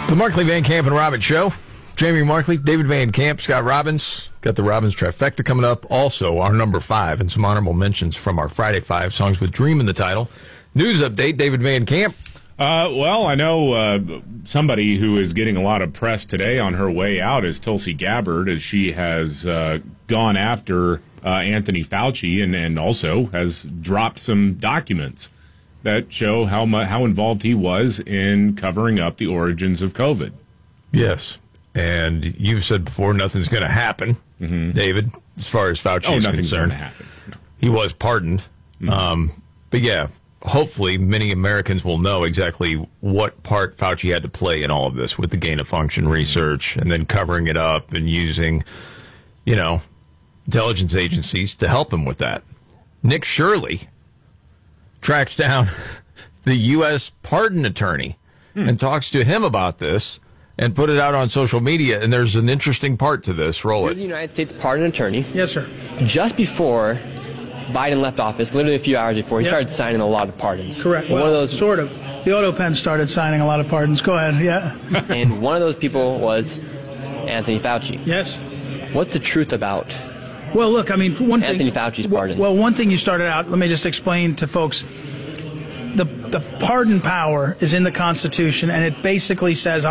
The Markley, Van Camp, and Robbins Show. Jamie Markley, David Van Camp, Scott Robbins. Got the Robbins trifecta coming up. Also, our number 5 and some honorable mentions from our Friday 5 songs with Dream in the title. News update, David Van Camp. Well, I know somebody who is getting a lot of press today on her way out is Tulsi Gabbard, as she has gone after Anthony Fauci and also has dropped some documents that show how involved he was in covering up the origins of COVID. Yes, and you've said before nothing's going to happen, David, as far as Fauci is nothing's concerned. going to happen. No. He was pardoned. But yeah, hopefully many Americans will know exactly what part Fauci had to play in all of this with the gain-of-function research and then covering it up and using, intelligence agencies to help him with that. Nick Shirley tracks down the U.S. pardon attorney and talks to him about this and put it out on social media. And there's an interesting part to this. Roll You're it. the United States pardon attorney. Yes, sir. Just before Biden left office, literally a few hours before, he started signing a lot of pardons. Correct. One of those, sort of. The auto pen started signing a lot of pardons. Go ahead, yeah. and one of those people was Anthony Fauci. Yes. What's the truth about Well, look, I mean, for one Anthony thing, Fauci's pardon? Well, one thing you started out, let me just explain to folks. The pardon power is in the Constitution, and it basically says